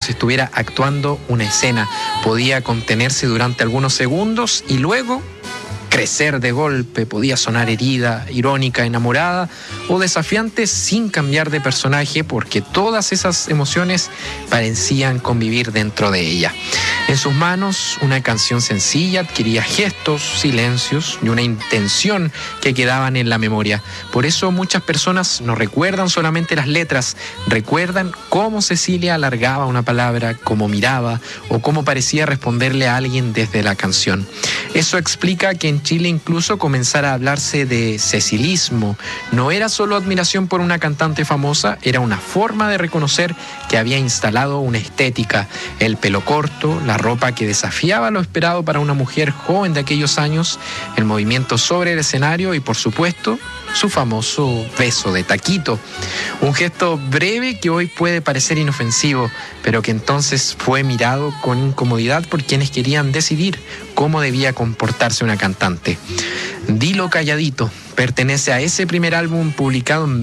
si estuviera actuando una escena. Podía contenerse durante algunos segundos y luego crecer de golpe. Podía sonar herida, irónica, enamorada o desafiante sin cambiar de personaje, porque todas esas emociones parecían convivir dentro de ella. En sus manos, una canción sencilla adquiría gestos, silencios y una intención que quedaban en la memoria. Por eso muchas personas no recuerdan solamente las letras, recuerdan cómo Cecilia alargaba una palabra, cómo miraba o cómo parecía responderle a alguien desde la canción. Eso explica que en Chile incluso comenzara a hablarse de cecilismo. No era solo admiración por una cantante famosa, era una forma de reconocer que había instalado una estética. El pelo corto, la ropa que desafiaba lo esperado para una mujer joven de aquellos años, el movimiento sobre el escenario y, por supuesto, su famoso beso de taquito. Un gesto breve que hoy puede parecer inofensivo, pero que entonces fue mirado con incomodidad por quienes querían decidir cómo debía comportarse una cantante. Dilo calladito pertenece a ese primer álbum publicado en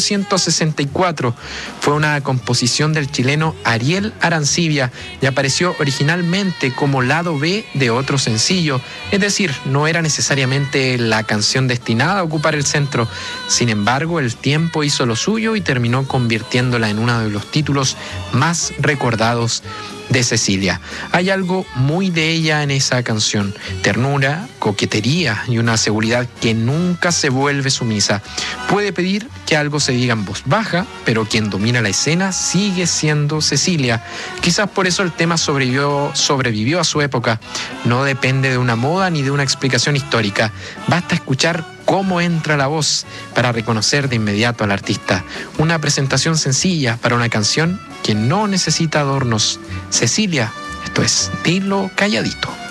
1964. Fue una composición del chileno Ariel Arancibia y apareció originalmente como lado B de otro sencillo, es decir, no era necesariamente la canción destinada a ocupar el centro. Sin embargo, el tiempo hizo lo suyo y terminó convirtiéndola en uno de los títulos más recordados de Cecilia. Hay algo muy de ella en esa canción: ternura, coquetería y una seguridad que nunca se vuelve sumisa. Puede pedir que algo se diga en voz baja, pero quien domina la escena sigue siendo Cecilia. Quizás por eso el tema sobrevivió a su época. No depende de una moda ni de una explicación histórica. Basta escuchar cómo entra la voz para reconocer de inmediato al artista. Una presentación sencilla para una canción que no necesita adornos. Cecilia, esto es Dilo calladito.